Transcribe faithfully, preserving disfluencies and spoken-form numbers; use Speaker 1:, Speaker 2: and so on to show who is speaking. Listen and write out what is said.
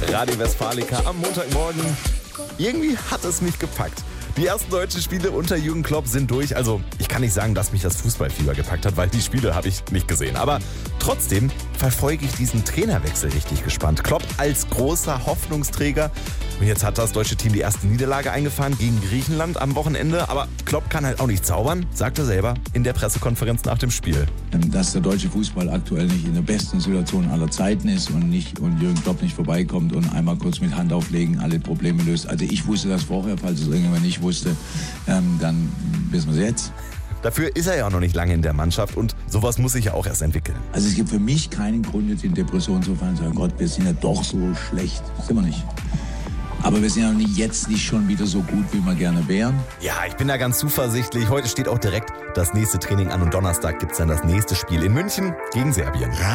Speaker 1: Radio Westfalica am Montagmorgen. Irgendwie hat es mich gepackt. Die ersten deutschen Spiele unter Jürgen Klopp sind durch. Also ich kann nicht sagen, dass mich das Fußballfieber gepackt hat, weil die Spiele habe ich nicht gesehen. Aber trotzdem verfolge ich diesen Trainerwechsel richtig gespannt. Klopp als großer Hoffnungsträger. Und jetzt hat das deutsche Team die erste Niederlage eingefahren gegen Griechenland am Wochenende. Aber Klopp kann halt auch nicht zaubern, sagt er selber in der Pressekonferenz nach dem Spiel.
Speaker 2: Dass der deutsche Fußball aktuell nicht in der besten Situation aller Zeiten ist und, nicht, und Jürgen Klopp nicht vorbeikommt und einmal kurz mit Hand auflegen alle Probleme löst. Also ich wusste das vorher, falls es irgendjemand nicht wusste, ähm, dann wissen wir es jetzt.
Speaker 1: Dafür ist er ja auch noch nicht lange in der Mannschaft und sowas muss sich ja auch erst entwickeln.
Speaker 2: Also es gibt für mich keinen Grund, jetzt in Depression zu fallen und zu sagen, Gott, wir sind ja doch so schlecht. Sind wir nicht. Aber wir sind ja nicht, jetzt nicht schon wieder so gut, wie wir gerne wären.
Speaker 1: Ja, ich bin da ganz zuversichtlich. Heute steht auch direkt das nächste Training an und Donnerstag gibt es dann das nächste Spiel in München gegen Serbien.